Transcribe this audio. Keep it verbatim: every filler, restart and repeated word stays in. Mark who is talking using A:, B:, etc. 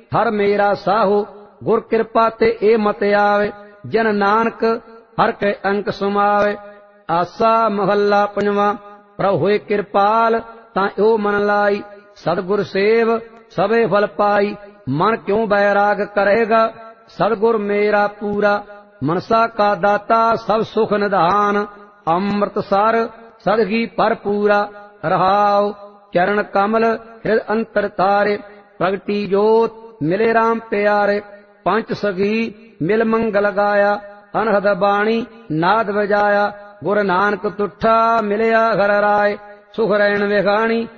A: हर मेरा साहो गुर कृपा ते ए मत आवे जन नानक हर के अंक सुमावे। आसा महला पंजवा प्रभु होए कृपाल तां ओ मन लाई सतगुर सेव सबे फल पाई। मन क्यों बैराग करेगा सतगुर मेरा पूरा मनसा का दाता सब सुख निधान। अमृतसर सदगी भरपूरा रहाओ चरण कमल हृदय अंतर तारे प्रगटी जोत मिले राम प्यारे। पंच सगी मिल मंगल गाया अनहद बाणी नाद बजाया गुर नानक तुठा मिलया घर राय सुख रैन विखाणी